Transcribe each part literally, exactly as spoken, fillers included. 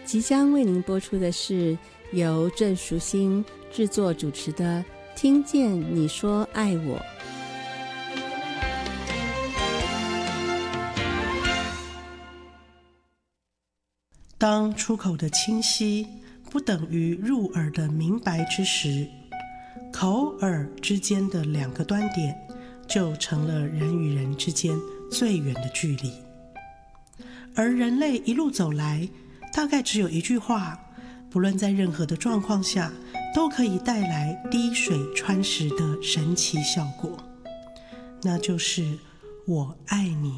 即将为您播出的是由郑淑馨制作主持的《听见你说爱我》。 当出口的清晰不等于入耳的明白之时，口耳之间的两个端点就成了人与人之间最远的距离。而人类一路走来，大概只有一句话，不论在任何的状况下，都可以带来滴水穿石的神奇效果，那就是我爱你。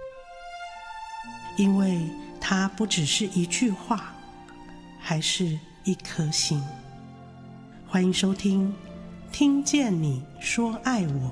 因为它不只是一句话，还是一颗心。欢迎收听听见你说爱我。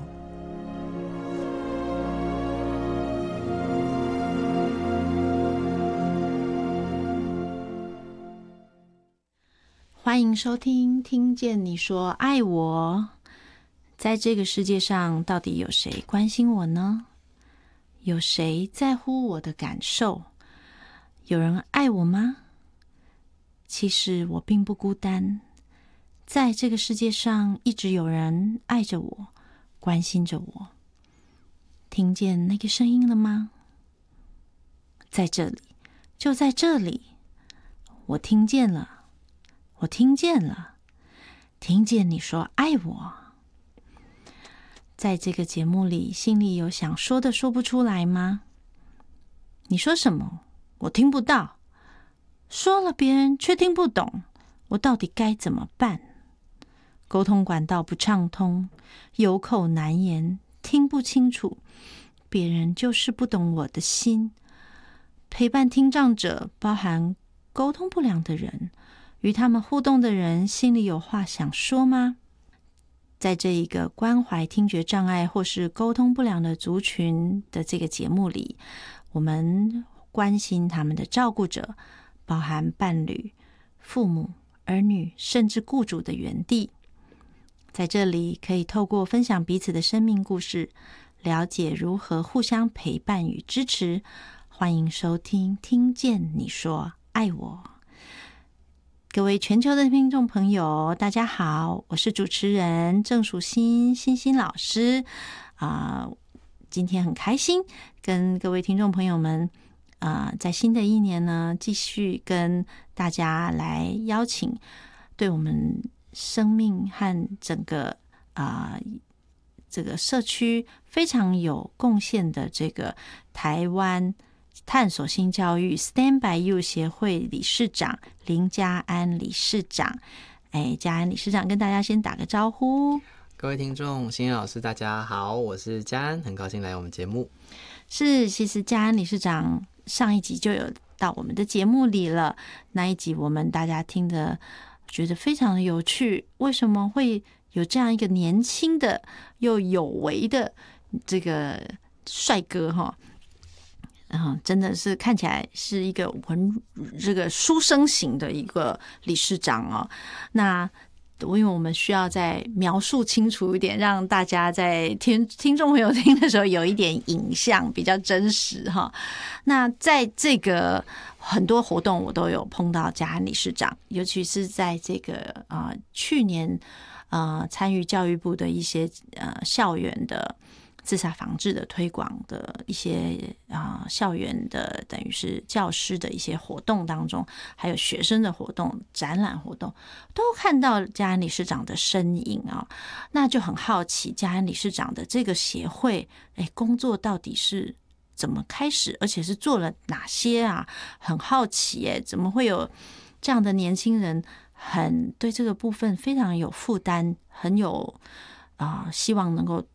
欢迎收听听见你说爱我。在这个世界上，到底有谁关心我呢？有谁在乎我的感受？有人爱我吗？其实我并不孤单，在这个世界上一直有人爱着我，关心着我。听见那个声音了吗？在这里，就在这里，我听见了。我听见了，听见你说爱我。在这个节目里，心里有想说的说不出来吗？你说什么？我听不到。说了别人却听不懂，我到底该怎么办？沟通管道不畅通，有口难言，听不清楚，别人就是不懂我的心。陪伴听障者包含沟通不良的人，与他们互动的人心里有话想说吗？在这一个关怀听觉障碍或是沟通不良的族群的这个节目里，我们关心他们的照顾者，包含伴侣、父母、儿女，甚至雇主的园地。在这里可以透过分享彼此的生命故事，了解如何互相陪伴与支持。欢迎收听听见你说爱我。各位全球的听众朋友，大家好，我是主持人郑淑馨，馨馨老师啊、呃。今天很开心跟各位听众朋友们啊、呃，在新的一年呢，继续跟大家来邀请对我们生命和整个啊、呃、这个社区非常有贡献的这个台湾探索性教育 Stand by You 协会理事长林嘉安理事长。哎，嘉安理事长跟大家先打个招呼。 各位听众，馨老师大家好，我是嘉安，很高兴来我们节目。 是，其实嘉安理事长上一集就有到我们的节目里了，那一集我们大家听的觉得非常的有趣，为什么会有这样一个年轻的又有为的这个帅哥哈？嗯，真的是看起来是一个文这个书生型的一个理事长哦。那因为我们需要再描述清楚一点，让大家在听听众朋友听的时候有一点影像，比较真实哈。那在这个很多活动我都有碰到嘉安理事长，尤其是在这个啊、呃、去年呃参与教育部的一些呃校园的自杀防治的推广的一些啊、呃、校园的等于是教师的一些活动当中，还有学生的活动、展览活动，都看到嘉安理事长的身影啊、哦。那就很好奇，嘉安理事长的这个协会，哎，工作到底是怎么开始，而且是做了哪些啊？很好奇哎，怎么会有这样的年轻人，很对这个部分非常有负担，很有啊、呃，希望能够